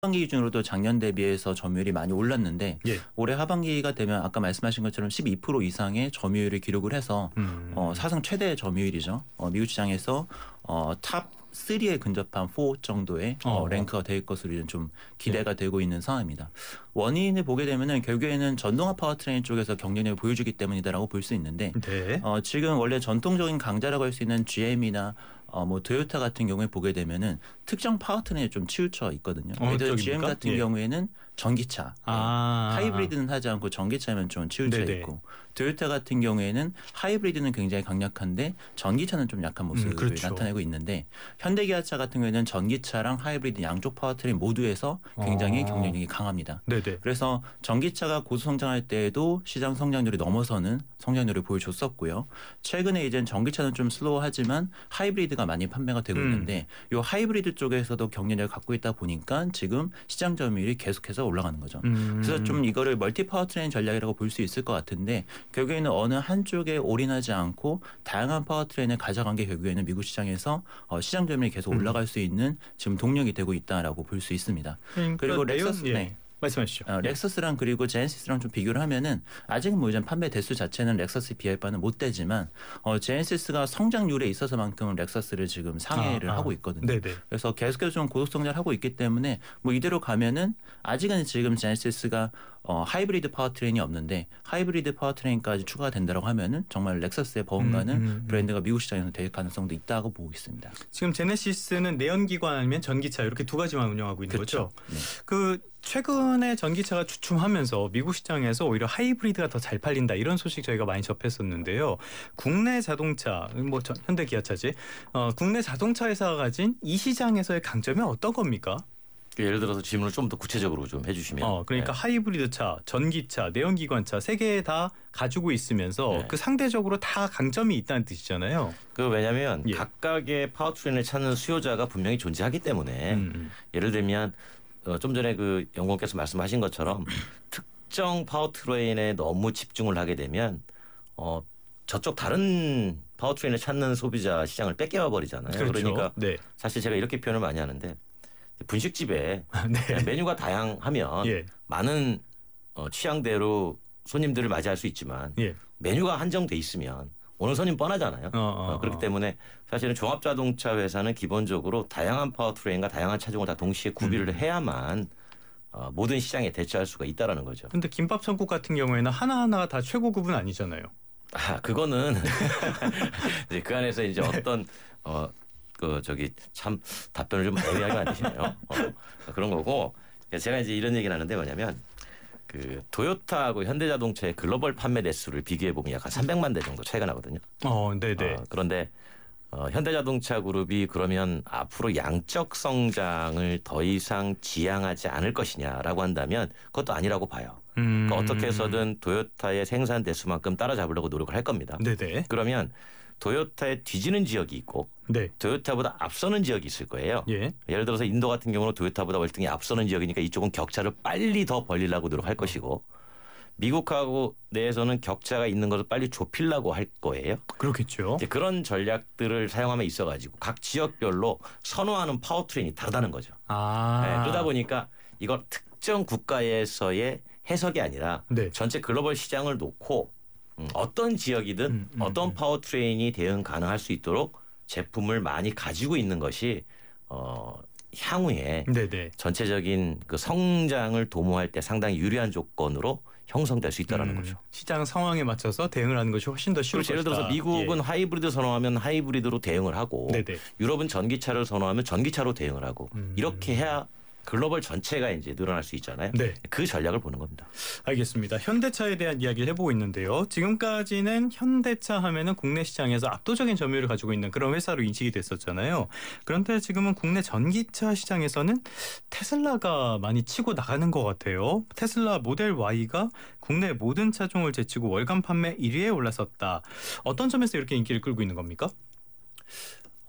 하반기 기준으로도 작년 대비해서 점유율이 많이 올랐는데 예. 올해 하반기가 되면 아까 말씀하신 것처럼 12% 이상의 점유율을 기록을 해서 사상 최대 점유율이죠. 미국 시장에서 탑 3에 근접한 4 정도의 랭크가 될 것으로 좀 기대가 되고 있는 상황입니다. 원인을 보게 되면은 결국에는 전동화 파워트레인 쪽에서 경쟁력을 보여주기 때문이다라고 볼 수 있는데 네. 지금 원래 전통적인 강자라고 할 수 있는 GM이나 뭐 토요타 같은 경우에 보게 되면은 특정 파워트레인에 좀 치우쳐 있거든요. 예를 들어 GM 같은 경우에는 전기차, 하이브리드는 하지 않고 전기차면 좀 치우쳐 있고 토요타 같은 경우에는 하이브리드는 굉장히 강력한데 전기차는 좀 약한 모습을 나타내고 있는데 현대기아차 같은 경우에는 전기차랑 하이브리드 양쪽 파워트레인 모두에서 굉장히 경쟁력이 강합니다. 네네. 그래서 전기차가 고수성장할 때에도 시장 성장률이 넘어서는 성장률을 보여줬었고요. 최근에 이제 전기차는 좀 슬로우하지만 하이브리드가 많이 판매가 되고 있는데 이 하이브리드 쪽에서도 경쟁력을 갖고 있다 보니까 지금 시장 점유율이 계속해서 올라가는 거죠. 그래서 좀 이거를 멀티 파워트레인 전략이라고 볼 수 있을 것 같은데 결국에는 어느 한쪽에 올인하지 않고 다양한 파워트레인을 가져간 게 결국에는 미국 시장에서 시장 점유율이 계속 올라갈 수 있는 지금 동력이 되고 있다라고 볼 수 있습니다. 그리고 렉서스 말씀하시죠. 렉서스랑 그리고 제네시스랑 좀 비교를 하면은 아직은 뭐 이제 판매 대수 자체는 렉서스에 비할 바는 못 되지만 제네시스가 성장률에 있어서만큼은 렉서스를 지금 상회를 하고 있거든요. 네네. 그래서 계속해서 좀 고속 성장을 하고 있기 때문에 뭐 이대로 가면은 아직은 지금 제네시스가 하이브리드 파워트레인이 없는데 하이브리드 파워트레인까지 추가가 된다고 하면은 정말 렉서스의 버금가는 브랜드가 미국 시장에서 될 가능성도 있다고 보고 있습니다. 지금 제네시스는 내연기관 아니면 전기차 이렇게 두 가지만 운영하고 있는 거죠. 네. 최근에 전기차가 주춤하면서 미국 시장에서 오히려 하이브리드가 더 잘 팔린다 이런 소식 저희가 많이 접했었는데요. 국내 자동차, 현대기아차지. 국내 자동차 회사가 가진 이 시장에서의 강점이 어떤 겁니까? 예를 들어서 질문을 좀 더 구체적으로 좀 해주시면. 그러니까 하이브리드차, 전기차, 내연기관차 세 개 다 가지고 있으면서 그 상대적으로 다 강점이 있다는 뜻이잖아요. 왜냐하면 각각의 파워트레인을 찾는 수요자가 분명히 존재하기 때문에 예를 들면 좀 전에 그 연구원께서 말씀하신 것처럼 특정 파워트레인에 너무 집중을 하게 되면 저쪽 다른 파워트레인을 찾는 소비자 시장을 뺏겨와 버리잖아요. 그렇죠. 그러니까 사실 제가 이렇게 표현을 많이 하는데 분식집에 메뉴가 다양하면 많은 취향대로 손님들을 맞이할 수 있지만 메뉴가 한정돼 있으면 오는 손님 뻔하잖아요. 그렇기 때문에 사실은 종합자동차 회사는 기본적으로 다양한 파워트레인과 다양한 차종을 다 동시에 구비를 해야만 모든 시장에 대처할 수가 있다라는 거죠. 그런데 김밥 천국 같은 경우에는 하나하나가 다 최고급은 아니잖아요. 그거는 이제 그 안에서 이제 어떤 참 답변을 좀 애매하게 만드시네요. 그런 거고 제가 이제 이런 얘기를 하는데 뭐냐면 그 토요타하고 현대자동차의 글로벌 판매 대수를 비교해 보면 약 한 300만 대 정도 차이가 나거든요. 네네. 그런데 현대자동차 그룹이 그러면 앞으로 양적 성장을 더 이상 지향하지 않을 것이냐라고 한다면 그것도 아니라고 봐요. 그러니까 어떻게 해서든 토요타의 생산 대수만큼 따라잡으려고 노력을 할 겁니다. 네네. 그러면 토요타에 뒤지는 지역이 있고 토요타보다 앞서는 지역이 있을 거예요. 예를 들어서 인도 같은 경우는 토요타보다 월등히 앞서는 지역이니까 이쪽은 격차를 빨리 더 벌리려고 노력할 것이고 미국하고 내에서는 격차가 있는 것을 빨리 좁히려고 할 거예요. 그렇겠죠. 이제 그런 전략들을 사용함에 있어가지고 각 지역별로 선호하는 파워트레인이 다르다는 거죠. 그러다 보니까 이건 특정 국가에서의 해석이 아니라 전체 글로벌 시장을 놓고 어떤 지역이든 어떤 파워트레인이 대응 가능할 수 있도록 제품을 많이 가지고 있는 것이 향후에 전체적인 그 성장을 도모할 때 상당히 유리한 조건으로 형성될 수 있다는 거죠. 시장 상황에 맞춰서 대응을 하는 것이 훨씬 더 쉬울 것이다. 예를 들어서 미국은 하이브리드 선호하면 하이브리드로 대응을 하고 유럽은 전기차를 선호하면 전기차로 대응을 하고 이렇게 해야 글로벌 전체가 이제 늘어날 수 있잖아요. 그 전략을 보는 겁니다. 알겠습니다. 현대차에 대한 이야기를 해보고 있는데요. 지금까지는 현대차 하면은 국내 시장에서 압도적인 점유율을 가지고 있는 그런 회사로 인식이 됐었잖아요. 그런데 지금은 국내 전기차 시장에서는 테슬라가 많이 치고 나가는 것 같아요. 테슬라 모델 Y가 국내 모든 차종을 제치고 월간 판매 1위에 올라섰다. 어떤 점에서 이렇게 인기를 끌고 있는 겁니까?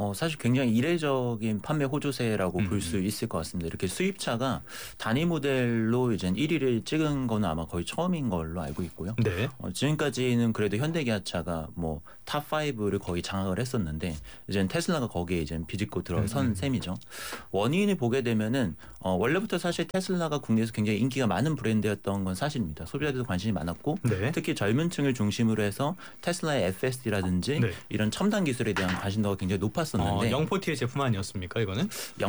사실 굉장히 이례적인 판매 호조세라고 볼 수 있을 것 같습니다. 이렇게 수입차가 단위 모델로 이제 1위를 찍은 거는 아마 거의 처음인 걸로 알고 있고요. 네. 지금까지는 그래도 현대기아차가 뭐 탑 5를 거의 장악을 했었는데 이제 테슬라가 거기에 이제 비집고 들어선 셈이죠. 원인을 보게 되면은 원래부터 사실 테슬라가 국내에서 굉장히 인기가 많은 브랜드였던 건 사실입니다. 소비자들도 관심이 많았고 네. 특히 젊은 층을 중심으로 해서 테슬라의 FSD라든지 네. 이런 첨단 기술에 대한 관심도가 굉장히 높았었는데 영포티의 제품 아니었습니까 이거는?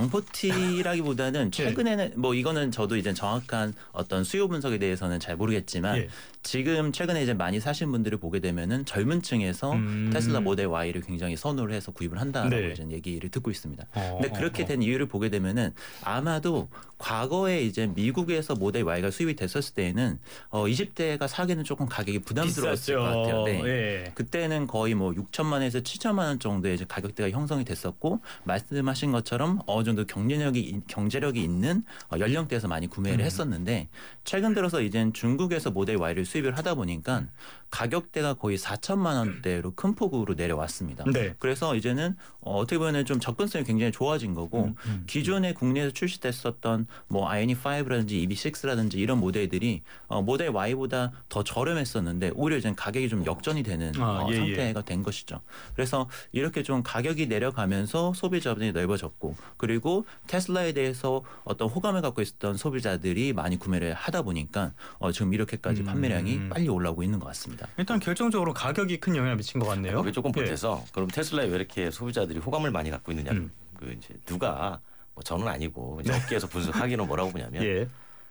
영포티라기보다는 최근에는 뭐 이거는 저도 이제 정확한 어떤 수요 분석에 대해서는 잘 모르겠지만 예. 지금 최근에 이제 많이 사신 분들을 보게 되면은 젊은 층에서 테슬라 모델 Y를 굉장히 선호를 해서 구입을 한다라고 네. 이제 얘기를 듣고 있습니다. 근데 그렇게 된 이유를 보게 되면은 아마도 과거에 이제 미국에서 모델 Y가 수입이 됐었을 때에는 20대가 사기는 조금 가격이 부담스러웠을 것 같아요. 네. 예. 그때는 거의 뭐 6천만 원에서 7천만 원 정도의 이제 가격대가 형성이 됐었고 말씀하신 것처럼 어느 정도 경제력이 있는 연령대에서 많이 구매를 했었는데 최근 들어서 이제 중국에서 모델 Y를 수입을 하다 보니까 가격대가 거의 4천만 원대로 큰 폭으로 내려왔습니다. 네. 그래서 이제는 어떻게 보면 좀 접근성이 굉장히 좋아진 거고 기존에 국내에서 출시됐었던 뭐 아이오닉 5라든지 EV6라든지 이런 모델들이 모델 Y보다 더 저렴했었는데 오히려 이제 가격이 좀 역전이 되는 상태가 된 것이죠. 그래서 이렇게 좀 가격이 내려가면서 소비자 부분이 넓어졌고 그리고 테슬라에 대해서 어떤 호감을 갖고 있었던 소비자들이 많이 구매를 하다 보니까 지금 이렇게까지 판매량이 빨리 올라오고 있는 것 같습니다. 일단 결정적으로 가격이 큰 영향을 미친 것 같네요. 그게 조금 보태서 그럼 테슬라에 왜 이렇게 소비자들이 호감을 많이 갖고 있느냐? 그 이제 누가 뭐 저는 아니고 이제 업계에서 분석하기는 뭐라고 보냐면 예.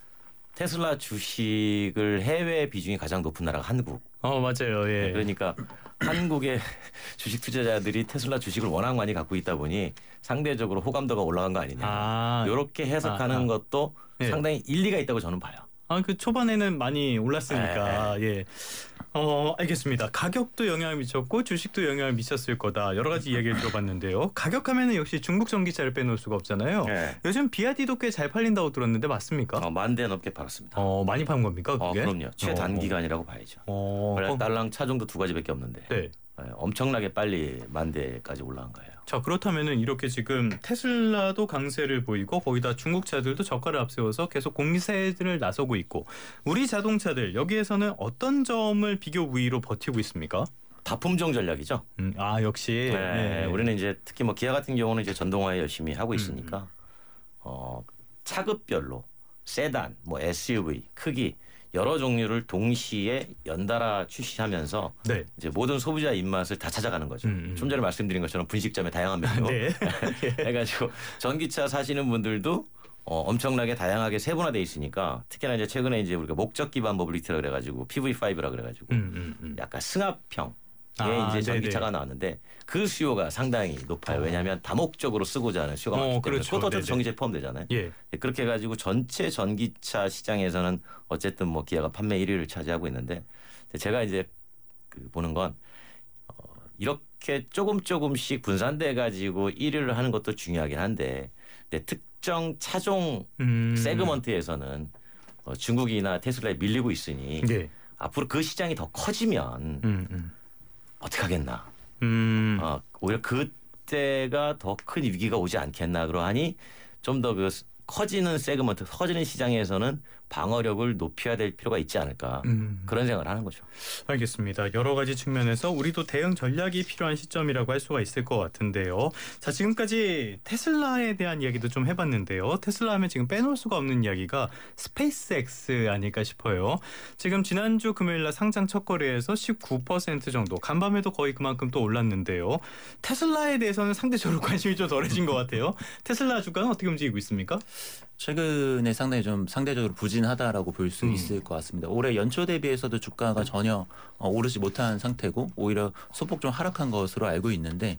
테슬라 주식을 해외 비중이 가장 높은 나라가 한국. 맞아요. 예. 그러니까 한국의 주식 투자자들이 테슬라 주식을 워낙 많이 갖고 있다 보니 상대적으로 호감도가 올라간 거 아니냐. 이렇게 해석하는 것도 상당히 일리가 있다고 저는 봐요. 그 초반에는 많이 올랐으니까. 예. 알겠습니다. 가격도 영향을 미쳤고 주식도 영향을 미쳤을 거다. 여러 가지 이야기를 들어봤는데요. 가격하면은 역시 중국 전기차를 빼놓을 수가 없잖아요. 네. 요즘 비아디도 꽤 잘 팔린다고 들었는데 맞습니까? 10,000대 넘게 팔았습니다. 많이 판 겁니까 그게? 그럼요. 최단기간이라고 봐야죠. 원래 딸랑 차종도 2가지밖에 없는데 네. 엄청나게 빨리 10,000대까지 올라간 거예요. 자 그렇다면은 이렇게 지금 테슬라도 강세를 보이고 거기다 중국 차들도 저가를 앞세워서 계속 공세를 나서고 있고 우리 자동차들 여기에서는 어떤 점을 비교 우위로 버티고 있습니까? 다품종 전략이죠. 역시. 네. 우리는 이제 특히 뭐 기아 같은 경우는 이제 전동화에 열심히 하고 있으니까 차급별로 세단, 뭐 SUV 크기 여러 종류를 동시에 연달아 출시하면서 이제 모든 소비자 입맛을 다 찾아가는 거죠. 좀 전에 말씀드린 것처럼 분식점의 다양한 메뉴. 해가지고 전기차 사시는 분들도 엄청나게 다양하게 세분화돼 있으니까 특히나 이제 최근에 이제 우리가 목적 기반 모빌리티라 그래가지고 PV5라 그래가지고 약간 승합형. 이제 전기차가 나왔는데 그 수요가 상당히 높아요. 왜냐하면 다목적으로 쓰고자 하는 수요가 많기 때문에 그것도 전기차에 포함되잖아요. 그렇게 해가지고 전체 전기차 시장에서는 어쨌든 뭐 기아가 판매 1위를 차지하고 있는데 제가 이제 보는 건 이렇게 조금씩 분산돼 가지고 1위를 하는 것도 중요하긴 한데 특정 차종 세그먼트에서는 중국이나 테슬라에 밀리고 있으니 앞으로 그 시장이 더 커지면 어떻게 하겠나. 오히려 그때가 더 큰 위기가 오지 않겠나. 그러하니 좀 더 그 커지는 세그먼트, 커지는 시장에서는 방어력을 높여야 될 필요가 있지 않을까. 그런 생각을 하는 거죠. 알겠습니다. 여러 가지 측면에서 우리도 대응 전략이 필요한 시점이라고 할 수가 있을 것 같은데요. 자, 지금까지 테슬라에 대한 이야기도 좀 해봤는데요. 테슬라 하면 지금 빼놓을 수가 없는 이야기가 스페이스X 아닐까 싶어요. 지금 지난주 금요일 날 상장 첫 거래에서 19% 정도, 간밤에도 거의 그만큼 또 올랐는데요. 테슬라에 대해서는 상대적으로 관심이 좀 덜해진 것 같아요. 테슬라 주가는 어떻게 움직이고 있습니까? 최근에 상대적으로 부진하다라고 볼 수 있을 것 같습니다. 올해 연초 대비해서도 주가가 전혀 오르지 못한 상태고 오히려 소폭 좀 하락한 것으로 알고 있는데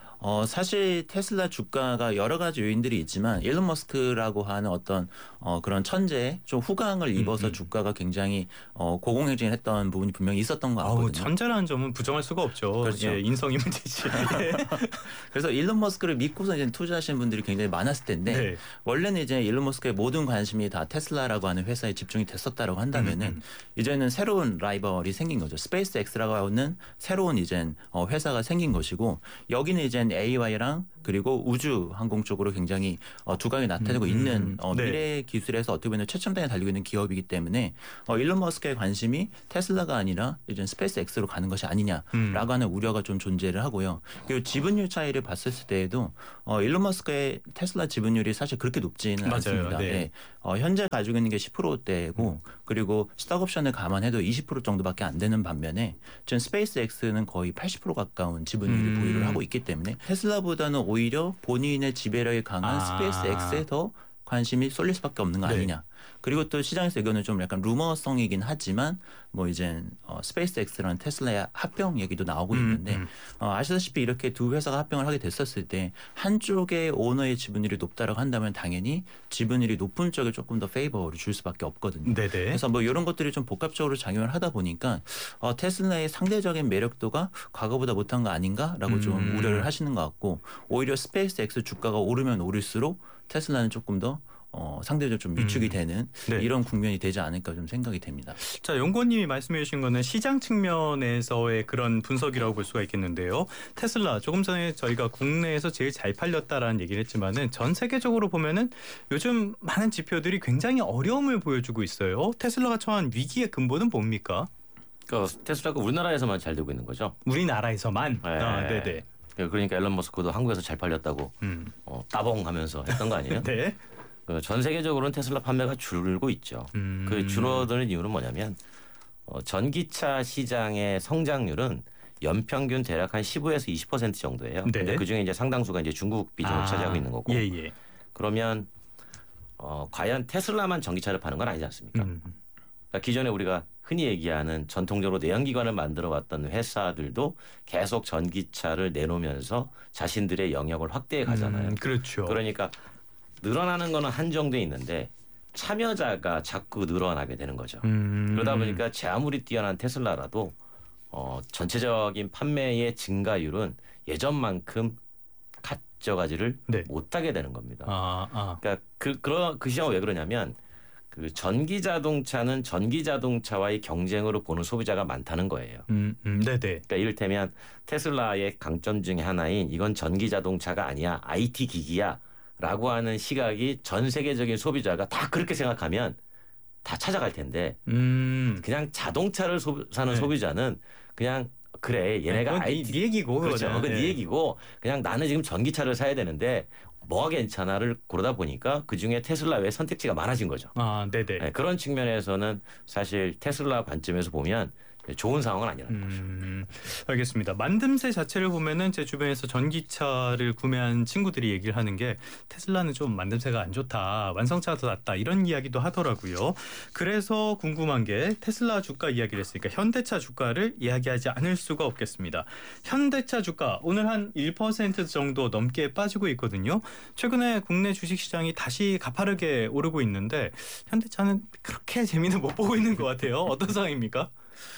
사실 테슬라 주가가 여러 가지 요인들이 있지만 일론 머스크라고 하는 어떤 그런 천재에 좀 후광을 입어서 주가가 굉장히 고공행진을 했던 부분이 분명히 있었던 것 같거든요. 천재라는 점은 부정할 수가 없죠. 그렇죠. 인성이 문제지. 그래서 일론 머스크를 믿고서 이제 투자하시는 분들이 굉장히 많았을 텐데 원래는 이제 일론 머스크의 모든 관심이 다 테슬라라고 하는 회사에 집중이 됐었다라고 한다면은 이제는 새로운 라이벌이 생긴 거죠. 스페이스X라고 하는 새로운 이제 회사가 생긴 것이고 여기는 이제 이제는 AI랑 그리고 우주 항공 쪽으로 굉장히 두각이 나타내고 있는 네. 미래 기술에서 어떻게 보면 최첨단에 달리고 있는 기업이기 때문에 일론 머스크의 관심이 테슬라가 아니라 이제 스페이스 X로 가는 것이 아니냐라고 하는 우려가 좀 존재를 하고요. 그리고 지분율 차이를 봤을 때에도 일론 머스크의 테슬라 지분율이 사실 그렇게 높지는 맞아요. 않습니다. 네. 네. 현재 가지고 있는 게 10%대고 그리고 스톡 옵션을 감안해도 20% 정도밖에 안 되는 반면에 지금 스페이스 X는 거의 80% 가까운 지분율을 보유를 하고 있기 때문에 테슬라보다는 오히려 본인의 지배력이 강한 스페이스 X에 더 관심이 쏠릴 수밖에 없는 거 아니냐. 그리고 또 시장에서 이거는 좀 약간 루머성이긴 하지만 뭐 이제 스페이스 X랑 테슬라의 합병 얘기도 나오고 있는데 아시다시피 이렇게 두 회사가 합병을 하게 됐었을 때 한쪽의 오너의 지분율이 높다라고 한다면 당연히 지분율이 높은 쪽에 조금 더 페이버를 줄 수밖에 없거든요. 네네. 그래서 뭐 이런 것들이 좀 복합적으로 작용을 하다 보니까 테슬라의 상대적인 매력도가 과거보다 못한 거 아닌가라고 좀 우려를 하시는 것 같고 오히려 스페이스 X 주가가 오르면 오를수록 테슬라는 조금 더 상대적으로 좀 위축이 되는 네. 이런 국면이 되지 않을까 좀 생각이 됩니다. 자, 연구원님이 말씀해 주신 거는 시장 측면에서의 그런 분석이라고 볼 수가 있겠는데요. 테슬라 조금 전에 저희가 국내에서 제일 잘 팔렸다라는 얘기를 했지만은 전 세계적으로 보면은 요즘 많은 지표들이 굉장히 어려움을 보여주고 있어요. 테슬라가 처한 위기의 근본은 뭡니까? 그러니까 테슬라가 우리나라에서만 잘 되고 있는 거죠. 우리나라에서만. 네. 네네. 그러니까 앨런 머스크도 한국에서 잘 팔렸다고 따봉하면서 했던 거 아니에요? 네. 전 세계적으로는 테슬라 판매가 줄고 있죠. 그 줄어드는 이유는 뭐냐면 전기차 시장의 성장률은 연평균 대략 한 15에서 20% 정도예요. 네. 근데 그중에 이제 상당수가 이제 중국 비중을 차지하고 있는 거고. 예. 그러면 과연 테슬라만 전기차를 파는 건 아니지 않습니까? 그러니까 기존에 우리가 흔히 얘기하는 전통적으로 내연기관을 만들어 왔던 회사들도 계속 전기차를 내놓으면서 자신들의 영역을 확대해 가잖아요. 그렇죠. 그러니까 늘어나는 거는 한정돼 있는데 참여자가 자꾸 늘어나게 되는 거죠. 그러다 보니까 제 아무리 뛰어난 테슬라라도 전체적인 판매의 증가율은 예전만큼 가져가지를 못하게 되는 겁니다. 그러니까 그 시장은 왜 그러냐면 그 전기 자동차는 전기 자동차와의 경쟁으로 보는 소비자가 많다는 거예요. 네네. 그러니까 이를테면 테슬라의 강점 중에 하나인 이건 전기 자동차가 아니야, IT 기기야. 라고 하는 시각이 전 세계적인 소비자가 다 그렇게 생각하면 다 찾아갈 텐데 그냥 자동차를 사는 소비자는 그냥 그래 얘네가 네 얘기고 그렇죠. 그건 네 얘기고 그냥 나는 지금 전기차를 사야 되는데 뭐가 괜찮아를 고르다 보니까 그중에 테슬라 외에 선택지가 많아진 거죠. 네네. 네, 그런 측면에서는 사실 테슬라 관점에서 보면 좋은 상황은 아니라는 거죠. 알겠습니다. 만듦새 자체를 보면은 제 주변에서 전기차를 구매한 친구들이 얘기를 하는 게 테슬라는 좀 만듦새가 안 좋다, 완성차가 더 낫다 이런 이야기도 하더라고요. 그래서 궁금한 게 테슬라 주가 이야기를 했으니까 현대차 주가를 이야기하지 않을 수가 없겠습니다. 현대차 주가 오늘 한 1% 정도 넘게 빠지고 있거든요. 최근에 국내 주식시장이 다시 가파르게 오르고 있는데 현대차는 그렇게 재미는 못 보고 있는 것 같아요. 어떤 상황입니까?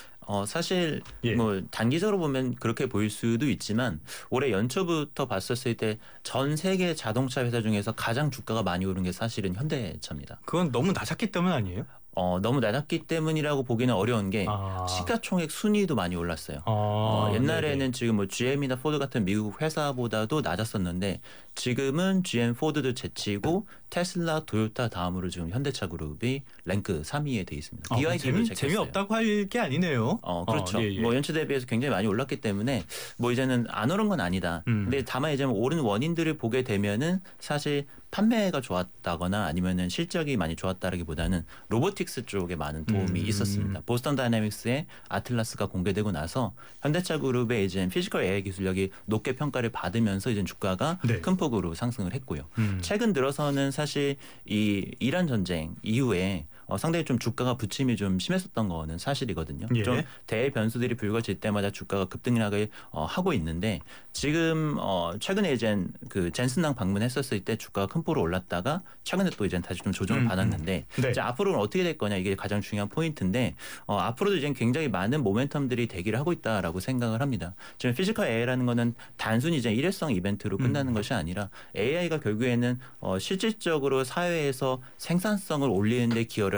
사실 뭐 단기적으로 보면 그렇게 보일 수도 있지만 올해 연초부터 봤었을 때 전 세계 자동차 회사 중에서 가장 주가가 많이 오른 게 사실은 현대차입니다. 그건 너무 낮았기 때문 아니에요? 너무 낮았기 때문이라고 보기는 어려운 게 시가총액 순위도 많이 올랐어요. 옛날에는 네네. 지금 뭐 GM이나 포드 같은 미국 회사보다도 낮았었는데 지금은 GM, 포드도 제치고 테슬라, 토요타 다음으로 지금 현대차 그룹이 랭크 3위에 돼 있습니다. BYD도 재미없다고 할 게 아니네요. 그렇죠. 뭐 연초 대비해서 굉장히 많이 올랐기 때문에 뭐 이제는 안 오른 건 아니다. 근데 다만 이제 오른 원인들을 보게 되면은 사실 판매가 좋았다거나 아니면은 실적이 많이 좋았다라기보다는 로보틱스 쪽에 많은 도움이 있었습니다. 보스턴 다이내믹스의 아틀라스가 공개되고 나서 현대차 그룹의 이제 피지컬 AI 기술력이 높게 평가를 받으면서 이제 주가가 큰 폭으로 상승을 했고요. 최근 들어서는 사실 이 이란 전쟁 이후에 상당히 좀 주가가 부침이 좀 심했었던 거는 사실이거든요. 좀 대변수들이 불거질 때마다 주가가 급등락을 하고 있는데 지금 최근에 이제 그 젠슨당 방문했었을 때 주가가 큰 폭으로 올랐다가 최근에 또 이제 다시 좀 조정을 받았는데 이제 앞으로는 어떻게 될 거냐 이게 가장 중요한 포인트인데 앞으로도 이제 굉장히 많은 모멘텀들이 대기를 하고 있다라고 생각을 합니다. 지금 피지컬 AI라는 거는 단순히 이제 일회성 이벤트로 끝나는 것이 아니라 AI가 결국에는 실질적으로 사회에서 생산성을 올리는 데 기여를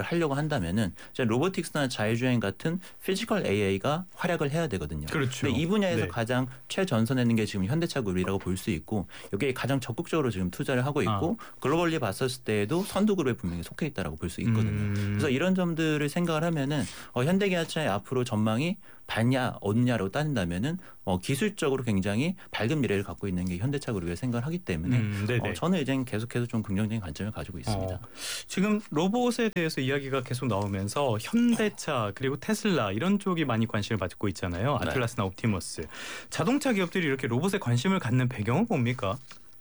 하려고 한다면은 이제 로보틱스나 자율주행 같은 피지컬 AI가 활약을 해야 되거든요. 그렇죠. 근데 이 분야에서 네. 가장 최전선에 있는 게 지금 현대차 그룹이라고 볼 수 있고 여기에 가장 적극적으로 지금 투자를 하고 있고 글로벌리 봤었을 때에도 선두 그룹에 분명히 속해 있다라고 볼 수 있거든요. 그래서 이런 점들을 생각을 하면은 현대기아차의 앞으로 전망이 밝냐 어느냐로 따진다면은 기술적으로 굉장히 밝은 미래를 갖고 있는 게 현대차 그룹이라고 생각을 하기 때문에 저는 이제 계속해서 좀 긍정적인 관점을 가지고 있습니다. 지금 로봇에 대해서 이야기가 계속 나오면서 현대차 그리고 테슬라 이런 쪽이 많이 관심을 받고 있잖아요. 네. 아틀라스나 옵티머스. 자동차 기업들이 이렇게 로봇에 관심을 갖는 배경은 뭡니까?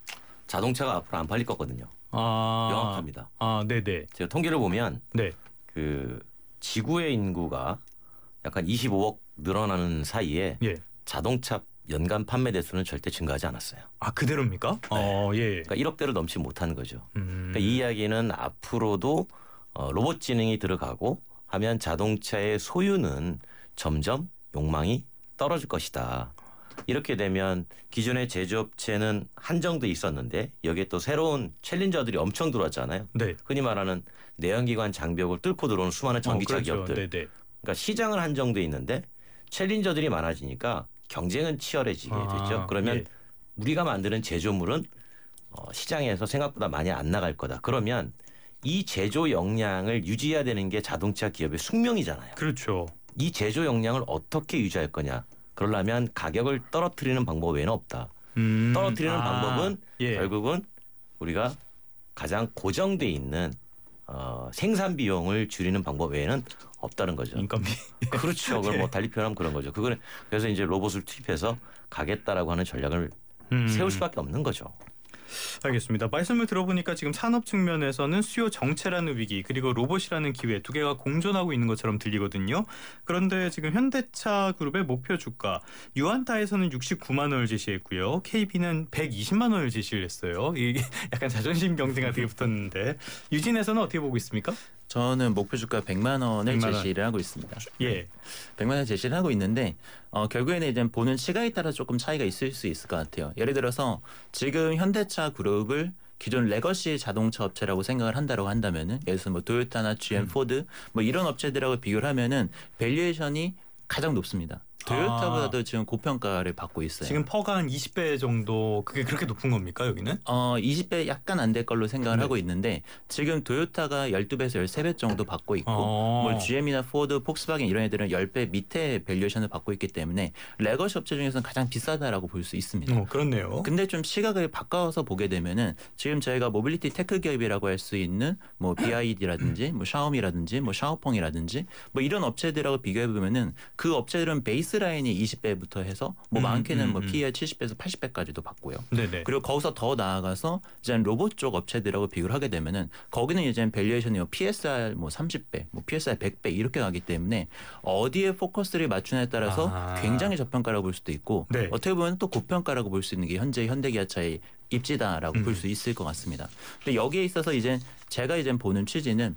자동차가 앞으로 안 팔릴 거거든요. 명확합니다. 네네. 제가 통계를 보면 네. 그 지구의 인구가 약간 25억 늘어나는 사이에 예. 자동차 연간 판매 대수는 절대 증가하지 않았어요. 그대로입니까? 네. 예. 그러니까 1억 대를 넘지 못하는 거죠. 그러니까 이 이야기는 앞으로도 로봇 지능이 들어가고 하면 자동차의 소유는 점점 욕망이 떨어질 것이다. 이렇게 되면 기존의 제조업체는 한정돼 있었는데 여기에 또 새로운 챌린저들이 엄청 들어왔잖아요. 네. 흔히 말하는 내연기관 장벽을 뚫고 들어오는 수많은 전기차 그렇죠. 기업들. 네네. 그러니까 시장은 한정돼 있는데 챌린저들이 많아지니까 경쟁은 치열해지게 됐죠. 그러면 예. 우리가 만드는 제조물은 시장에서 생각보다 많이 안 나갈 거다. 그러면 이 제조 역량을 유지해야 되는 게 자동차 기업의 숙명이잖아요. 그렇죠. 이 제조 역량을 어떻게 유지할 거냐. 그러려면 가격을 떨어뜨리는 방법 외에는 없다. 떨어뜨리는 방법은 결국은 우리가 가장 고정돼 있는 생산 비용을 줄이는 방법 외에는 없다는 거죠. 인건비. 그렇죠. 그걸 뭐 달리 표현하면 그런 거죠. 그거는 그래서 이제 로봇을 투입해서 가겠다라고 하는 전략을 세울 수밖에 없는 거죠. 알겠습니다. 말씀을 들어보니까 지금 산업 측면에서는 수요 정체라는 위기 그리고 로봇이라는 기회 두 개가 공존하고 있는 것처럼 들리거든요. 그런데 지금 현대차 그룹의 목표 주가 유안타에서는 69만 원을 제시했고요. KB는 120만 원을 제시를 했어요. 이게 약간 자존심 경쟁 같은 게 붙었는데 유진에서는 어떻게 보고 있습니까? 저는 목표 주가 100만 원을 100만 원. 제시를 하고 있습니다. 예. 100만 원 제시를 하고 있는데 결국에는 이제 보는 시각에 따라 조금 차이가 있을 수 있을 것 같아요. 예를 들어서 지금 현대차 그룹을 기존 레거시 자동차 업체라고 생각을 한다고 한다면은 예를 들어서 뭐 도요타나 GM, 포드 뭐 이런 업체들하고 비교를 하면은 밸류에이션이 가장 높습니다. 도요타보다도 지금 고평가를 받고 있어요. 지금 퍼가 한 20배 정도 그게 그렇게 높은 겁니까 여기는? 20배 약간 안 될 걸로 생각을 하고 있는데 지금 도요타가 12배에서 13배 정도 받고 있고 뭐 GM이나 포드, 폭스바겐 이런 애들은 10배 밑에 밸류에이션을 받고 있기 때문에 레거시 업체 중에서는 가장 비싸다라고 볼 수 있습니다. 그렇네요. 근데 좀 시각을 바꿔서 보게 되면은 지금 저희가 모빌리티 테크 기업이라고 할 수 있는 뭐 BYD라든지 뭐 샤오미라든지 뭐 샤오펑이라든지 뭐 이런 업체들하고 비교해 보면은 그 업체들은 베이스 라인이 20배부터 해서 뭐 많게는 뭐 PER 70배에서 80배까지도 받고요. 네네. 그리고 거기서 더 나아가서 이제 로봇 쪽 업체들하고 비교를 하게 되면은 거기는 이제 밸류에이션이 PSR 뭐 30배, 뭐 PSR 100배 이렇게 가기 때문에 어디에 포커스를 맞추냐에 따라서 굉장히 저평가라고 볼 수도 있고 어떻게 보면 또 고평가라고 볼 수 있는 게 현재 현대기아차의 입지다라고 볼 수 있을 것 같습니다. 근데 여기에 있어서 이제 제가 이제 보는 취지는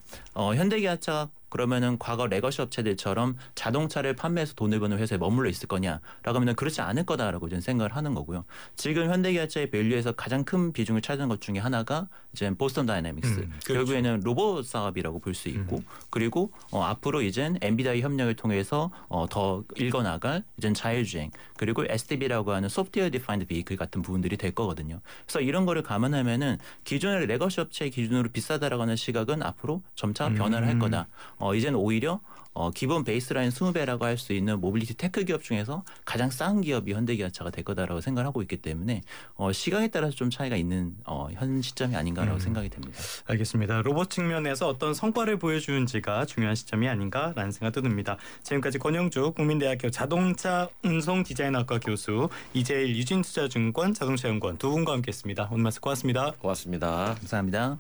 현대기아차가 그러면은 과거 레거시 업체들처럼 자동차를 판매해서 돈을 버는 회사에 머물러 있을 거냐라고 하면은 그렇지 않을 거다라고 저는 생각을 하는 거고요. 지금 현대기아차의 밸류에서 가장 큰 비중을 차지하는 것 중에 하나가 이제 보스턴 다이내믹스. 그렇죠. 결국에는 로봇 사업이라고 볼 수 있고 그리고 앞으로 이젠 엔비디아의 협력을 통해서 더 일궈나갈 이젠 자율주행 그리고 SDV라고 하는 소프트웨어 디파인드 비클 같은 부분들이 될 거거든요. 그래서 이런 거를 감안하면은 기존의 레거시 업체의 기준으로 비싸다라고 하는 시각은 앞으로 점차 변화를 할 거다. 이제는 오히려 기본 베이스라인 20배라고 할 수 있는 모빌리티 테크 기업 중에서 가장 싼 기업이 현대기아차가 될 거다라고 생각을 하고 있기 때문에 시각에 따라서 좀 차이가 있는 현 시점이 아닌가라고 생각이 됩니다. 알겠습니다. 로봇 측면에서 어떤 성과를 보여주는지가 중요한 시점이 아닌가라는 생각도 듭니다. 지금까지 권영주 국민대학교 자동차 운송 디자인학과 교수 이재일 유진투자증권 자동차연구원 두 분과 함께했습니다. 오늘 말씀 고맙습니다. 고맙습니다. 감사합니다.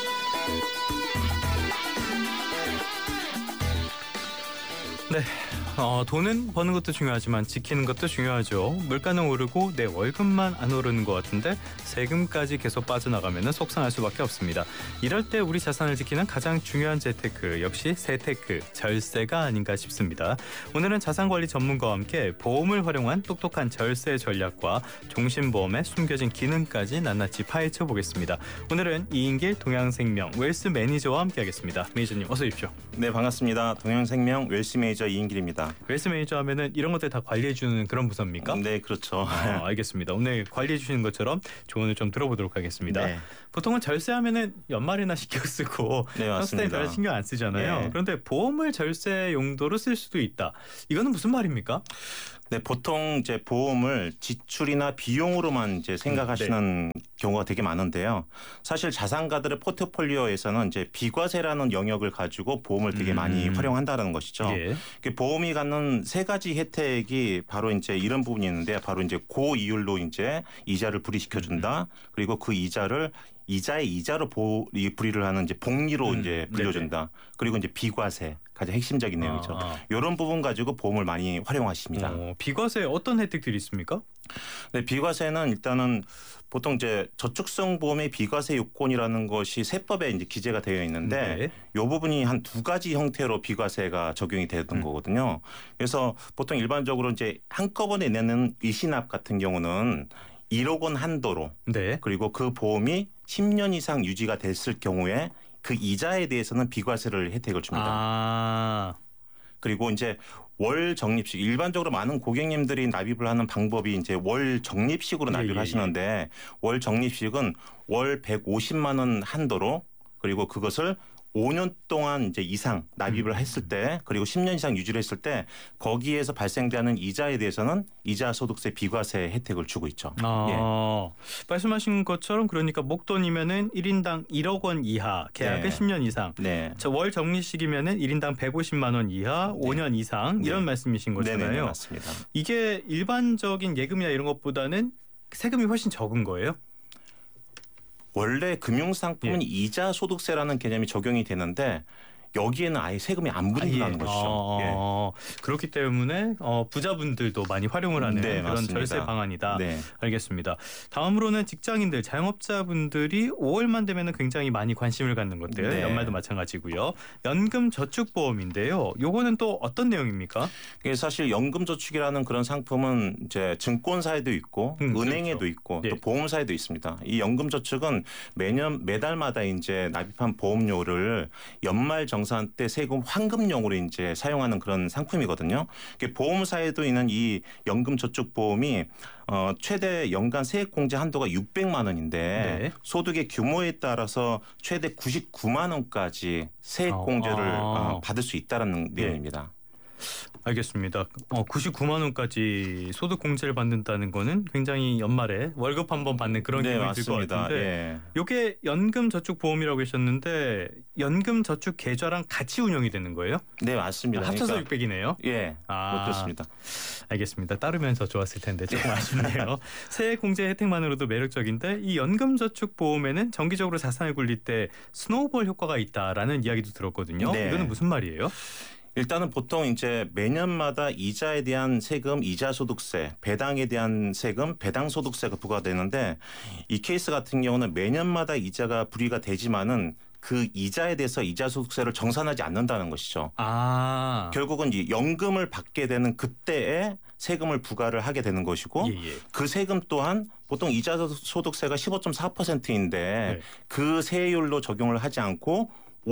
네, 돈은 버는 것도 중요하지만 지키는 것도 중요하죠. 물가는 오르고 내 월급만 안 오르는 것 같은데 세금까지 계속 빠져나가면 속상할 수밖에 없습니다. 이럴 때 우리 자산을 지키는 가장 중요한 재테크 역시 세테크, 절세가 아닌가 싶습니다. 오늘은 자산관리 전문가와 함께 보험을 활용한 똑똑한 절세 전략과 종신보험의 숨겨진 기능까지 낱낱이 파헤쳐 보겠습니다. 오늘은 이인길 동양생명 웰스 매니저와 함께하겠습니다. 매니저님 어서 오십시오. 네, 반갑습니다. 동양생명 웰스 매니저 이인길입니다. 웰스 매니저 하면은 이런 것들 다 관리해주는 그런 부서입니까? 네, 그렇죠. 알겠습니다. 오늘 관리해주시는 것처럼 조언을 좀 들어보도록 하겠습니다. 네. 보통은 절세하면은 연말이나 신경 쓰고 네, 맞습니다. 다른 신경 안 쓰잖아요. 네. 그런데 보험을 절세 용도로 쓸 수도 있다. 이거는 무슨 말입니까? 네, 보통 이제 보험을 지출이나 비용으로만 이제 생각하시는 경우가 되게 많은데요. 사실 자산가들의 포트폴리오에서는 이제 비과세라는 영역을 가지고 보험을 되게 많이 활용한다는 것이죠. 예. 보험이 갖는 세 가지 혜택이 바로 이제 이런 부분이 있는데 바로 이제 고이율로 이제 이자를 불이시켜 준다. 그리고 그 이자를 이자의 이자로 불이를 하는 이제 복리로 이제 불려준다. 그리고 이제 비과세 가장 핵심적인 내용이죠. 이런 부분 가지고 보험을 많이 활용하십니다. 비과세 어떤 혜택들이 있습니까? 네, 비과세는 일단은 보통 이제 저축성 보험의 비과세 요건이라는 것이 세법에 이제 기재가 되어 있는데 이 부분이 한 두 가지 형태로 비과세가 적용이 되는 거거든요. 그래서 보통 일반적으로 이제 한꺼번에 내는 일시납 같은 경우는 1억 원 한도로 그리고 그 보험이 10년 이상 유지가 됐을 경우에 그 이자에 대해서는 비과세를 혜택을 줍니다. 그리고 이제 월 적립식 일반적으로 많은 고객님들이 납입을 하는 방법이 이제 월 적립식으로 납입을 하시는데 월 적립식은 월 150만 원 한도로 그리고 그것을 5년 동안 이제 이상 납입을 했을 때 그리고 10년 이상 유지를 했을 때 거기에서 발생되는 이자에 대해서는 이자 소득세 비과세 혜택을 주고 있죠. 말씀하신 것처럼 그러니까 목돈이면은 1인당 1억 원 이하 계약은 10년 이상. 월 적립식이면은 1인당 150만 원 이하 5년 이상 이런 말씀이신 거잖아요. 네, 맞습니다. 이게 일반적인 예금이나 이런 것보다는 세금이 훨씬 적은 거예요? 원래 금융상품은 이자 소득세라는 개념이 적용이 되는데 여기에는 아예 세금이 안 붙는다는 것이죠. 그렇기 때문에 부자분들도 많이 활용을 하는 그런 맞습니다. 절세 방안이다. 알겠습니다. 다음으로는 직장인들, 자영업자분들이 5월만 되면 굉장히 많이 관심을 갖는 것들. 연말도 마찬가지고요. 연금저축보험인데요. 요거는 또 어떤 내용입니까? 사실 연금저축이라는 그런 상품은 이제 증권사에도 있고 은행에도 있고 또 보험사에도 있습니다. 이 연금저축은 매달마다 이제 납입한 보험료를 연말 정산 때 세금 환급용으로 이제 사용하는 그런 상품이거든요. 보험사에도 있는 이 연금저축보험이 최대 연간 세액공제 한도가 600만 원인데 소득의 규모에 따라서 최대 99만 원까지 세액공제를 받을 수 있다는 내용입니다. 알겠습니다. 99만 원까지 소득 공제를 받는다는 거는 굉장히 연말에 월급 한번 받는 그런 기분이 들 것 같은데 이게 연금저축보험이라고 하셨는데 연금저축 계좌랑 같이 운영이 되는 거예요? 네, 맞습니다. 합쳐서 600이네요? 그렇습니다. 알겠습니다. 따르면서 좋았을 텐데 조금 아쉽네요. 세액 공제 혜택만으로도 매력적인데 이 연금저축보험에는 정기적으로 자산을 굴릴 때 스노우볼 효과가 있다라는 이야기도 들었거든요. 이거는 무슨 말이에요? 일단은 보통 이제 매년마다 이자에 대한 세금, 이자 소득세, 배당에 대한 세금, 배당 소득세가 부과되는데 이 케이스 같은 경우는 매년마다 이자가 불이가 되지만은 그 이자에 대해서 이자 소득세를 정산하지 않는다는 것이죠. 결국은 이 연금을 받게 되는 그때에 세금을 부과를 하게 되는 것이고 그 세금 또한 보통 이자 소득세가 15.4%인데 그 세율로 적용을 하지 않고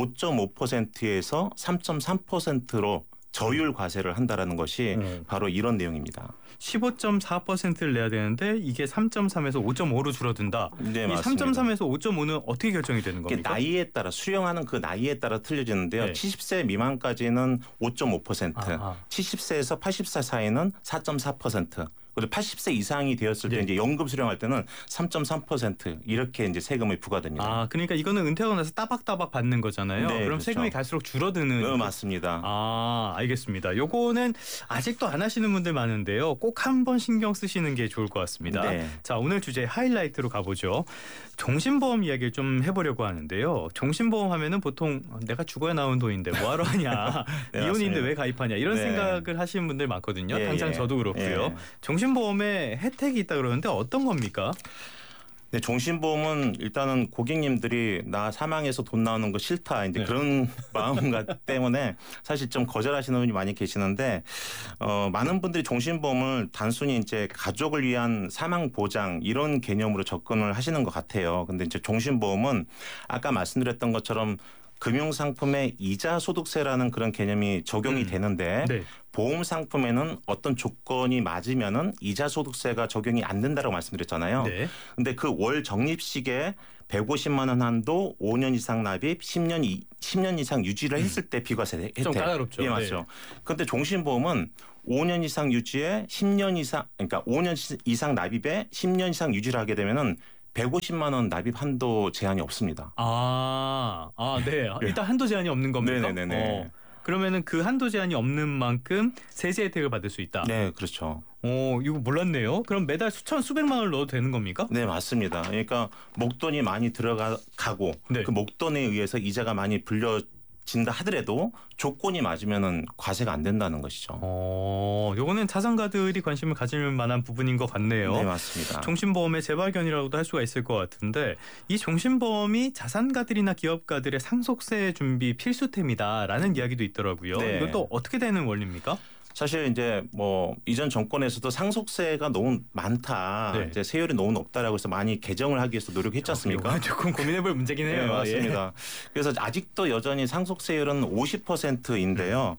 5.5%에서 3.3%로 저율 과세를 한다라는 것이 바로 이런 내용입니다. 15.4%를 내야 되는데 이게 3.3에서 5.5로 줄어든다. 이 3.3에서 5.5는 어떻게 결정이 되는 겁니까? 나이에 따라 수령하는 그 나이에 따라 틀려지는데요. 70세 미만까지는 5.5%, 70세에서 80세 사이는 4.4%, 그리고 80세 이상이 되었을 때 이제 연금 수령할 때는 3.3% 이렇게 이제 세금이 부과됩니다. 아, 그러니까 이거는 은퇴하고 나서 따박따박 받는 거잖아요. 네, 그럼 그렇죠. 세금이 갈수록 줄어드는. 네, 맞습니다. 아, 알겠습니다. 요거는 아직도 안 하시는 분들 많은데요. 꼭 한번 신경 쓰시는 게 좋을 것 같습니다. 네. 자, 오늘 주제 하이라이트로 가보죠. 종신보험 이야기를 좀 해보려고 하는데요. 종신보험 하면은 보통 내가 죽어야 나온 돈인데 뭐하러 하냐. 네, 이혼인데 맞습니다. 왜 가입하냐. 이런 네. 생각을 하시는 분들 많거든요. 예, 당장 예. 저도 그렇고요. 예. 종신보험에 혜택이 있다 그러는데 어떤 겁니까? 네, 종신보험은 일단은 고객님들이 나 사망해서 돈 나오는 거 싫다 이제 그런 마음 때문에 사실 좀 거절하시는 분이 많이 계시는데 많은 분들이 종신보험을 단순히 이제 가족을 위한 사망 보장 이런 개념으로 접근을 하시는 것 같아요. 근데 이제 종신보험은 아까 말씀드렸던 것처럼 금융상품의 이자 소득세라는 그런 개념이 적용이 되는데 네. 보험 상품에는 어떤 조건이 맞으면은 이자 소득세가 적용이 안 된다고 말씀드렸잖아요. 네. 근데 그 월 적립식에 150만 원 한도 5년 이상 납입 10년 이상 유지를 했을 때 비과세 혜택. 좀 까다롭죠. 예, 맞죠. 그런데 종신보험은 5년 이상 유지에 10년 이상 그러니까 5년 이상 납입에 10년 이상 유지를 하게 되면은 150만 원 납입 한도 제한이 없습니다. 네. 일단 한도 제한이 없는 겁니까? 네네네. 그러면은 그 한도 제한이 없는 만큼 세제 혜택을 받을 수 있다. 네, 그렇죠. 이거 몰랐네요. 그럼 매달 수백만 원을 넣어도 되는 겁니까? 네, 맞습니다. 그러니까 목돈이 많이 들어가고 네. 그 목돈에 의해서 이자가 많이 불려진다 하더라도 조건이 맞으면은 과세가 안 된다는 것이죠. 요거는 자산가들이 관심을 가질 만한 부분인 것 같네요. 네, 맞습니다. 종신보험의 재발견이라고도 할 수가 있을 것 같은데 이 종신보험이 자산가들이나 기업가들의 상속세 준비 필수템이다라는 이야기도 있더라고요. 네. 이것도 어떻게 되는 원리입니까? 사실 이제 뭐 이전 정권에서도 상속세가 너무 많다, 네. 이제 세율이 너무 높다라고 해서 많이 개정을 하기 위해서 노력했지 않습니까? 이건 조금 고민해볼 문제긴 해요. 네, 맞습니다. 그래서 아직도 여전히 상속세율은 50%인데요.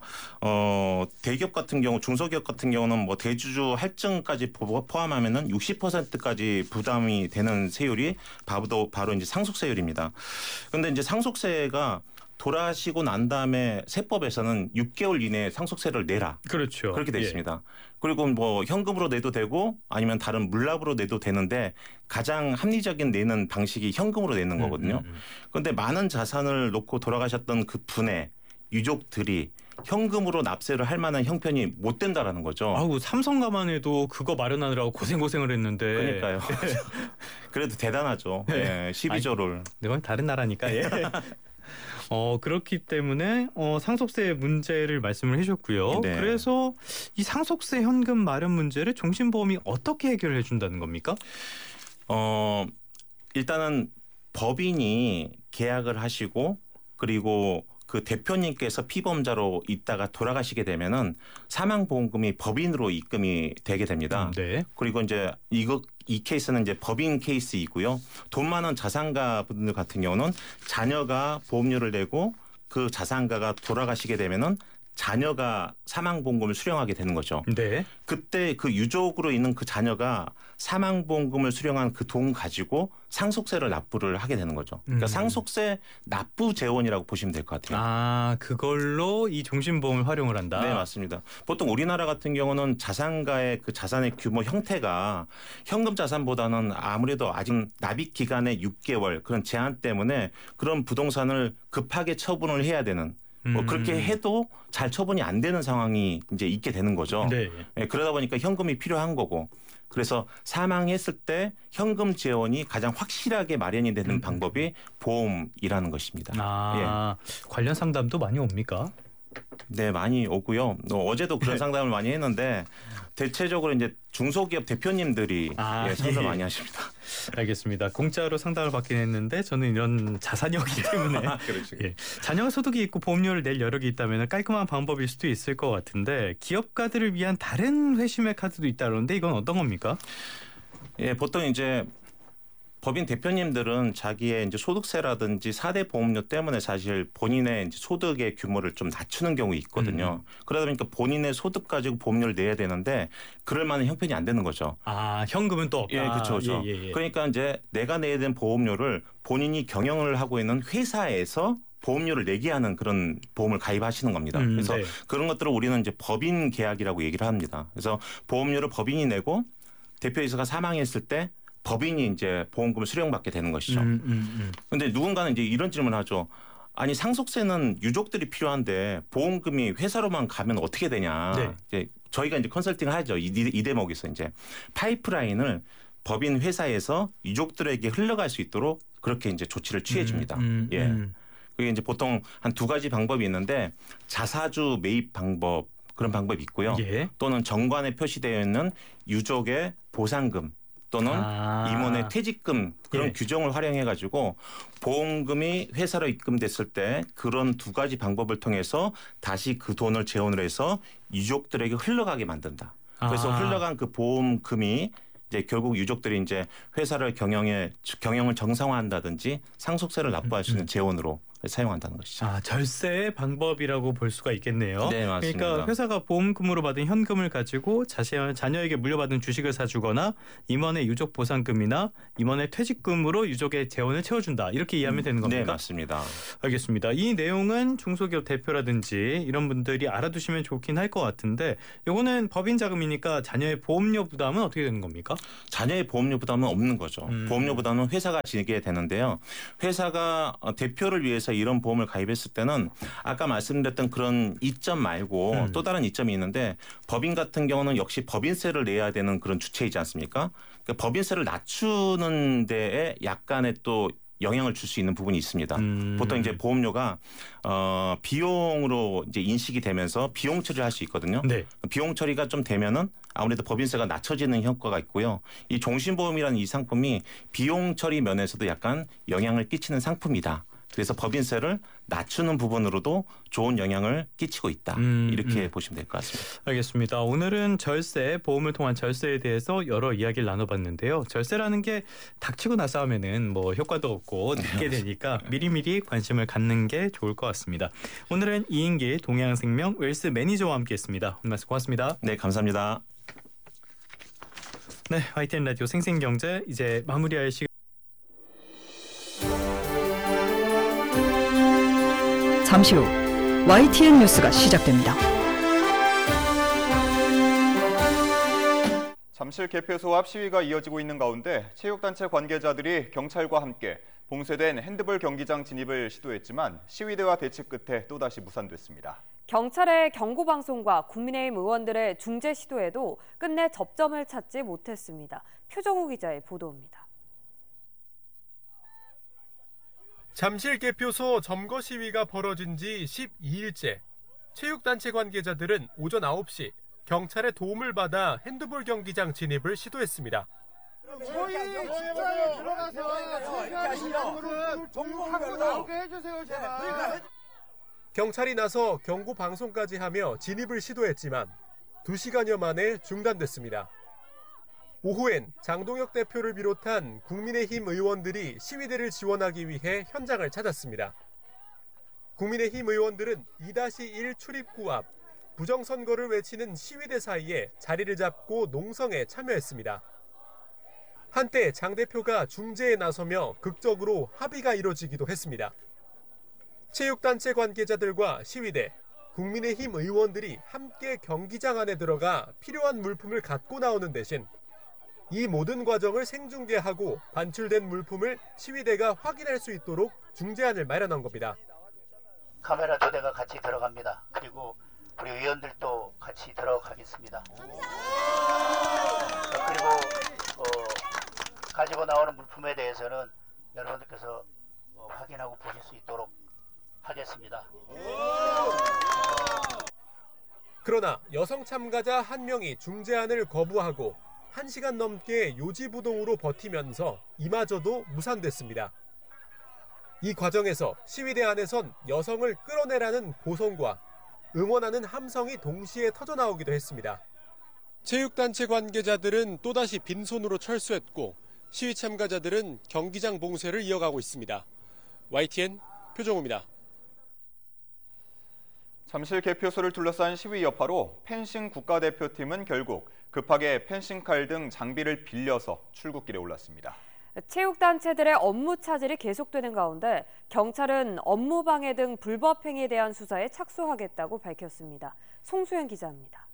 대기업 같은 경우, 중소기업 같은 경우는 뭐 대주주 할증까지 포함하면은 60%까지 부담이 되는 세율이 바로 이제 상속세율입니다. 그런데 이제 상속세가 돌아가시고 난 다음에 세법에서는 6개월 이내에 상속세를 내라. 그렇죠. 그렇게 돼 있습니다. 그리고 뭐 현금으로 내도 되고 아니면 다른 물납으로 내도 되는데 가장 합리적인 내는 방식이 현금으로 내는 거거든요. 그런데 많은 자산을 놓고 돌아가셨던 그 분의 유족들이 현금으로 납세를 할 만한 형편이 못 된다라는 거죠. 아우, 삼성가만 해도 그거 마련하느라고 고생을 했는데. 그러니까요. 그래도 대단하죠. 네. 12조를. 네, 다른 나라니까. 예. 그렇기 때문에 상속세 문제를 말씀을 해줬고요. 네. 그래서 이 상속세 현금 마련 문제를 종신보험이 어떻게 해결해 준다는 겁니까? 일단은 법인이 계약을 하시고 그리고 그 대표님께서 피보험자로 있다가 돌아가시게 되면은 사망보험금이 법인으로 입금이 되게 됩니다. 네. 그리고 이제 이 케이스는 이제 법인 케이스이고요. 돈 많은 자산가 분들 같은 경우는 자녀가 보험료를 내고 그 자산가가 돌아가시게 되면은 자녀가 사망보험금을 수령하게 되는 거죠. 네. 그때 그 유족으로 있는 그 자녀가 사망보험금을 수령한 그 돈 가지고 상속세를 납부를 하게 되는 거죠. 그러니까 상속세 납부 재원이라고 보시면 될 것 같아요. 그걸로 이 종신보험을 활용을 한다. 네, 맞습니다. 보통 우리나라 같은 경우는 자산가의 그 자산의 규모 형태가 현금 자산보다는 아무래도 아직 납입 기간의 6개월 그런 제한 때문에 그런 부동산을 급하게 처분을 해야 되는 뭐 그렇게 해도 잘 처분이 안 되는 상황이 이제 있게 되는 거죠. 네. 예, 그러다 보니까 현금이 필요한 거고 그래서 사망했을 때 현금 재원이 가장 확실하게 마련이 되는 방법이 보험이라는 것입니다. 관련 상담도 많이 옵니까? 네, 많이 오고요. 어제도 그런 상담을 많이 했는데 대체적으로 이제 중소기업 대표님들이 상담 많이 하십니다. 알겠습니다. 공짜로 상담을 받긴 했는데 저는 이런 자산이 없기 때문에 그렇죠. 자녀가 소득이 있고 보험료를 낼 여력이 있다면 깔끔한 방법일 수도 있을 것 같은데 기업가들을 위한 다른 회심의 카드도 있다는데 이건 어떤 겁니까? 예, 보통 이제 법인 대표님들은 자기의 이제 소득세라든지 4대 보험료 때문에 사실 본인의 이제 소득의 규모를 좀 낮추는 경우 있거든요. 그러다 보니까 본인의 소득 가지고 보험료를 내야 되는데 그럴 만한 형편이 안 되는 거죠. 현금은 또 없다. 예, 그렇죠. 그러니까 이제 내가 내야 되는 보험료를 본인이 경영을 하고 있는 회사에서 보험료를 내게 하는 그런 보험을 가입하시는 겁니다. 그래서 네. 그런 것들을 우리는 이제 법인 계약이라고 얘기를 합니다. 그래서 보험료를 법인이 내고 대표이사가 사망했을 때 법인이 이제 보험금을 수령받게 되는 것이죠. 그런데 누군가는 이제 이런 질문을 하죠. 아니 상속세는 유족들이 필요한데 보험금이 회사로만 가면 어떻게 되냐. 네. 이제 저희가 이제 컨설팅을 하죠. 이 대목에서 이제 파이프라인을 법인 회사에서 유족들에게 흘러갈 수 있도록 그렇게 이제 조치를 취해 줍니다. 예. 그게 이제 보통 한 두 가지 방법이 있는데 자사주 매입 방법 그런 방법이 있고요. 예. 또는 정관에 표시되어 있는 유족의 보상금 또는 임원의 퇴직금 그런 예. 규정을 활용해 가지고 보험금이 회사로 입금됐을 때 그런 두 가지 방법을 통해서 다시 그 돈을 재원을 해서 유족들에게 흘러가게 만든다. 그래서 흘러간 그 보험금이 이제 결국 유족들이 이제 회사를 경영을 정상화한다든지 상속세를 납부할 수 있는 재원으로 사용한다는 것이죠. 절세의 방법이라고 볼 수가 있겠네요. 네, 맞습니다. 그러니까 회사가 보험금으로 받은 현금을 가지고 자녀에게 물려받은 주식을 사주거나 임원의 유족 보상금이나 임원의 퇴직금으로 유족의 재원을 채워준다. 이렇게 이해하면 되는 겁니까? 네, 맞습니다. 알겠습니다. 이 내용은 중소기업 대표라든지 이런 분들이 알아두시면 좋긴 할 것 같은데 이거는 법인 자금이니까 자녀의 보험료 부담은 어떻게 되는 겁니까? 자녀의 보험료 부담은 없는 거죠. 보험료 부담은 회사가 지게 되는데요. 회사가 대표를 위해서 이런 보험을 가입했을 때는 아까 말씀드렸던 그런 이점 말고 또 다른 이점이 있는데 법인 같은 경우는 역시 법인세를 내야 되는 그런 주체이지 않습니까? 그러니까 법인세를 낮추는 데에 약간의 또 영향을 줄 수 있는 부분이 있습니다. 보통 이제 보험료가 비용으로 이제 인식이 되면서 비용 처리를 할 수 있거든요. 네. 비용 처리가 좀 되면은 아무래도 법인세가 낮춰지는 효과가 있고요. 이 종신보험이라는 이 상품이 비용 처리 면에서도 약간 영향을 끼치는 상품이다. 그래서 법인세를 낮추는 부분으로도 좋은 영향을 끼치고 있다. 이렇게 보시면 될 것 같습니다. 알겠습니다. 오늘은 절세, 보험을 통한 절세에 대해서 여러 이야기를 나눠봤는데요. 절세라는 게 닥치고 나서 하면은 뭐 효과도 없고 늦게 되니까 미리미리 관심을 갖는 게 좋을 것 같습니다. 오늘은 이인기 동양생명 웰스 매니저와 함께했습니다. 오늘 말씀 고맙습니다. 네, 감사합니다. 네, YTN 라디오 생생경제 이제 마무리할 시간. 잠시 후 YTN 뉴스가 시작됩니다. 잠실 개표소 앞 시위가 이어지고 있는 가운데 체육단체 관계자들이 경찰과 함께 봉쇄된 핸드볼 경기장 진입을 시도했지만 시위대와 대치 끝에 또다시 무산됐습니다. 경찰의 경고방송과 국민의힘 의원들의 중재 시도에도 끝내 접점을 찾지 못했습니다. 표정우 기자의 보도입니다. 잠실 개표소 점거 시위가 벌어진 지 12일째. 체육단체 관계자들은 오전 9시 경찰의 도움을 받아 핸드볼 경기장 진입을 시도했습니다. 저희 진짜로 들어가서 정복하고 나오게 해주세요, 제발. 경찰이 나서 경고 방송까지 하며 진입을 시도했지만 2시간여 만에 중단됐습니다. 오후엔 장동혁 대표를 비롯한 국민의힘 의원들이 시위대를 지원하기 위해 현장을 찾았습니다. 국민의힘 의원들은 2-1 출입구 앞 부정선거를 외치는 시위대 사이에 자리를 잡고 농성에 참여했습니다. 한때 장 대표가 중재에 나서며 극적으로 합의가 이뤄지기도 했습니다. 체육단체 관계자들과 시위대, 국민의힘 의원들이 함께 경기장 안에 들어가 필요한 물품을 갖고 나오는 대신 이 모든 과정을 생중계하고 반출된 물품을 시위대가 확인할 수 있도록 중재안을 마련한 겁니다. 카메라 2대가 같이 들어갑니다. 그리고 우리 의원들도 같이 들어가겠습니다. 그리고 가지고 나오는 물품에 대해서는 여러분들께서 확인하고 보실 수 있도록 하겠습니다. 그러나 여성 참가자 한 명이 중재안을 거부하고 1시간 넘게 요지부동으로 버티면서 이마저도 무산됐습니다. 이 과정에서 시위대 안에선 여성을 끌어내라는 고성과 응원하는 함성이 동시에 터져나오기도 했습니다. 체육단체 관계자들은 또다시 빈손으로 철수했고 시위 참가자들은 경기장 봉쇄를 이어가고 있습니다. YTN 표정우입니다. 잠실 개표소를 둘러싼 시위 여파로 펜싱 국가대표팀은 결국 급하게 펜싱칼 등 장비를 빌려서 출국길에 올랐습니다. 체육단체들의 업무 차질이 계속되는 가운데 경찰은 업무방해 등 불법 행위에 대한 수사에 착수하겠다고 밝혔습니다. 송수연 기자입니다.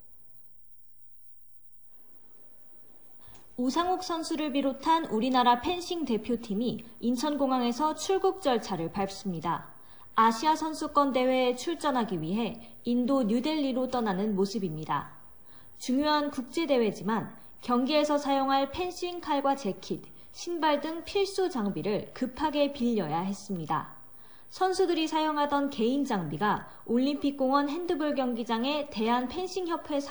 오상욱 선수를 비롯한 우리나라 펜싱 대표팀이 인천공항에서 출국 절차를 밟습니다. 아시아 선수권 대회에 출전하기 위해 인도 뉴델리로 떠나는 모습입니다. 중요한 국제대회지만 경기에서 사용할 펜싱 칼과 재킷, 신발 등 필수 장비를 급하게 빌려야 했습니다. 선수들이 사용하던 개인 장비가 올림픽공원 핸드볼 경기장의 대한펜싱협회